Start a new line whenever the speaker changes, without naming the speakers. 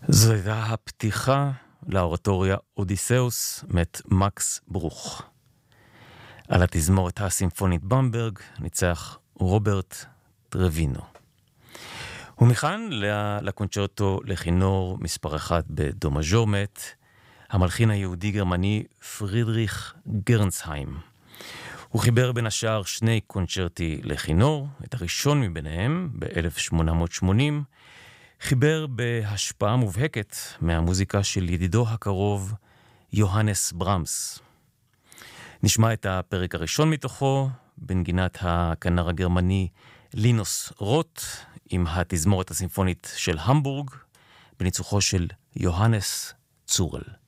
זו הייתה הפתיחה לאורטוריה אודיסאוס מאת מקס ברוך. על התזמורת הסימפונית במברג ניצח רוברט טרווינו. ומכאן לקונצ'רטו לכינור מספר 1 בדו מז'ור מת המלחין היהודי גרמני פרידריך גרנסהיים. הוא חיבר בין השאר שני קונצ'רטי לכינור, את הראשון מביניהם ב-1880, חיבר בהשפעה מובהקת מהמוזיקה של ידידו הקרוב יוהנס ברמס. נשמע את הפרק הראשון מתוכו בנגינת הכנר הגרמני לינוס רוט עם התזמורת הסימפונית של המבורג בניצוחו של יוהנס צורל.